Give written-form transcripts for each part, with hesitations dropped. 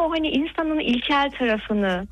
o hani insanın ilkel tarafını,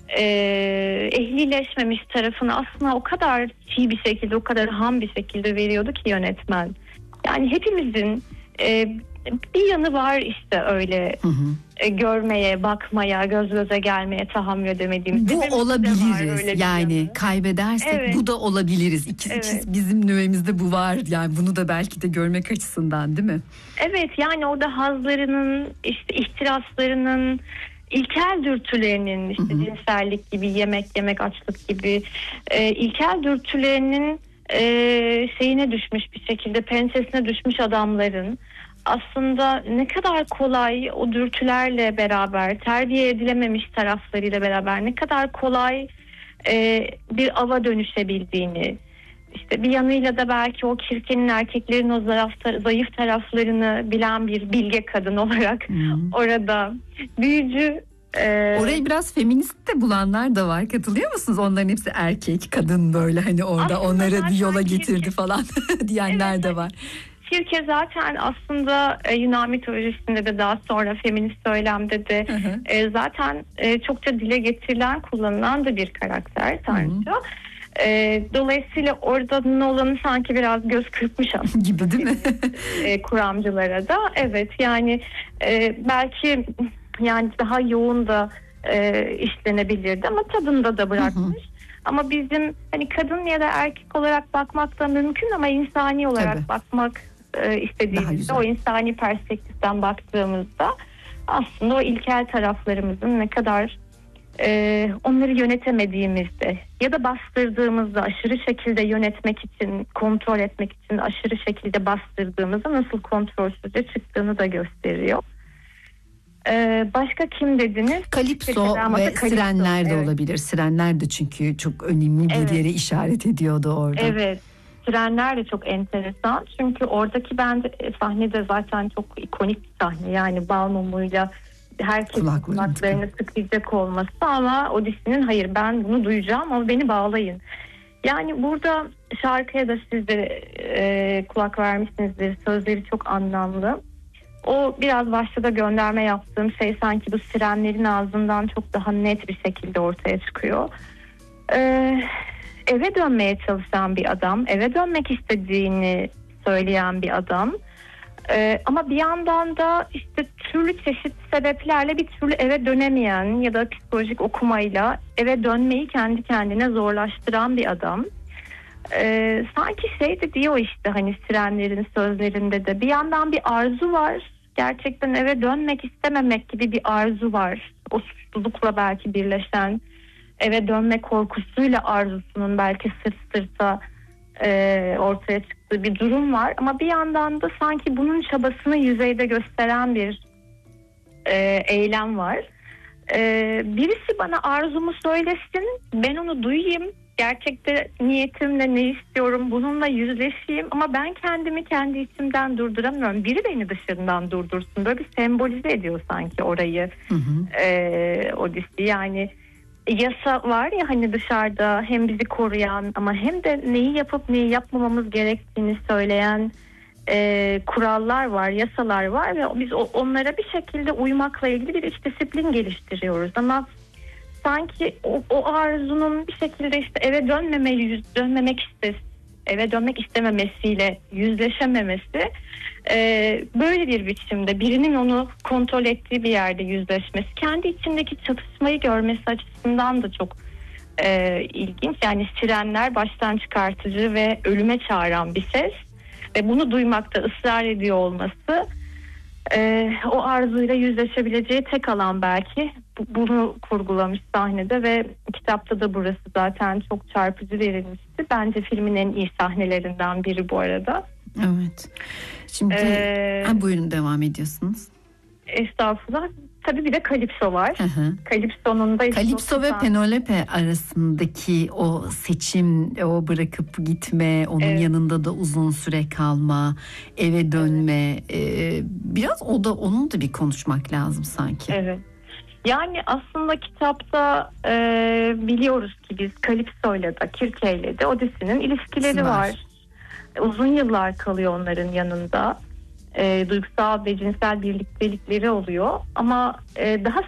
ehlileşmemiş tarafını aslında o kadar çiğ bir şekilde, o kadar ham bir şekilde veriyordu ki yönetmen. Yani hepimizin bir yanı var işte öyle görmeye, bakmaya, göz göze gelmeye tahammül edemediğimiz. Bu olabiliriz yani kaybedersek bu da olabiliriz. İkiz bizim nüvemizde bu var yani bunu da belki de görmek açısından değil mi? Evet yani orada hazlarının, işte ihtiraslarının, ilkel dürtülerinin, işte cinsellik gibi, yemek açlık gibi ilkel dürtülerinin şeyine düşmüş bir şekilde, pensesine düşmüş adamların aslında ne kadar kolay o dürtülerle beraber, terbiye edilememiş taraflarıyla beraber ne kadar kolay bir ava dönüşebildiğini, işte bir yanıyla da belki o Kirke'nin erkeklerin o zayıf taraflarını bilen bir bilge kadın olarak orada büyücü. Orayı biraz feminist de bulanlar da var. Katılıyor musunuz? Onların hepsi erkek, kadın böyle hani orada onları bir yola getirdi falan diyenler de var. Kirke zaten aslında Yunan mitolojisinde de daha sonra feminist söylemde de zaten çokça dile getirilen, kullanılan da bir karakter, tanrıça. Dolayısıyla orada Nolan'ı sanki biraz göz kırpmış aslında gibi değil mi? Kuramcılara da. Evet yani belki yani daha yoğun da işlenebilirdi ama tadında da bırakmış. Ama bizim hani kadın ya da erkek olarak bakmak da mümkün ama insani olarak bakmak istediğimizde, o insani perspektiften baktığımızda aslında o ilkel taraflarımızın ne kadar onları yönetemediğimizde ya da bastırdığımızda, aşırı şekilde yönetmek için, kontrol etmek için aşırı şekilde bastırdığımızda nasıl kontrolsüzce çıktığını da gösteriyor. Başka kim dediniz? Kalipso ve Sirenler de olabilir. Sirenler de çünkü çok önemli bir yere işaret ediyordu orada. Evet. Sirenler de çok enteresan. Çünkü oradaki sahne de zaten çok ikonik bir sahne. Yani bal mumuyla herkesin kulaklarını tıkayacak olması ama Odysseus'un hayır ben bunu duyacağım ama beni bağlayın. Yani burada şarkıya da siz de kulak vermişsinizdir. Sözleri çok anlamlı. O biraz başta da gönderme yaptığım şey sanki bu sirenlerin ağzından çok daha net bir şekilde ortaya çıkıyor. Eve dönmeye çalışan bir adam, eve dönmek istediğini söyleyen bir adam. Ama bir yandan da işte türlü çeşitli sebeplerle bir türlü eve dönemeyen ya da psikolojik okumayla eve dönmeyi kendi kendine zorlaştıran bir adam. Sanki şey de diyor işte hani sirenlerin sözlerinde de bir yandan bir arzu var. Gerçekten eve dönmek istememek gibi bir arzu var. O suçlulukla belki birleşen, eve dönme korkusuyla arzusunun belki sırt sırta ortaya çıktığı bir durum var. Ama bir yandan da sanki bunun çabasını yüzeyde gösteren bir eylem var. Birisi bana arzumu söylesin, ben onu duyayım. Gerçekte niyetimle ne istiyorum, bununla yüzleşeyim ama ben kendimi kendi içimden durduramıyorum. Biri beni dışından durdursun. Böyle bir sembolize ediyor sanki orayı Odyssey. Yani yasa var ya hani dışarıda hem bizi koruyan ama hem de neyi yapıp neyi yapmamamız gerektiğini söyleyen kurallar var, yasalar var ve biz onlara bir şekilde uymakla ilgili bir iç disiplin geliştiriyoruz. Ama sanki o arzunun bir şekilde işte eve dönmek istememesiyle yüzleşememesi böyle bir biçimde birinin onu kontrol ettiği bir yerde yüzleşmesi, kendi içindeki çatışmayı görmesi açısından da çok ilginç. Yani sirenler baştan çıkartıcı ve ölüme çağıran bir ses ve bunu duymakta ısrar ediyor olması o arzuyla yüzleşebileceği tek alan belki. Bunu kurgulamış sahnede ve kitapta da burası zaten çok çarpıcı verilmişti. Bence filmin en iyi sahnelerinden biri bu arada. Evet. Şimdi buyurun devam ediyorsunuz. Estağfurullah. Tabii bir de Kalipso var. Kalipso'nun da Kalipso ve Penelope arasındaki o seçim, o bırakıp gitme, onun yanında da uzun süre kalma, eve dönme, biraz onun da bir konuşmak lazım sanki. Evet. Yani aslında kitapta biliyoruz ki biz Kalipso'yla da Kirke'yle de Odysseus'un ilişkileri var. Uzun yıllar kalıyor onların yanında. Duygusal ve cinsel birliktelikleri oluyor. Ama daha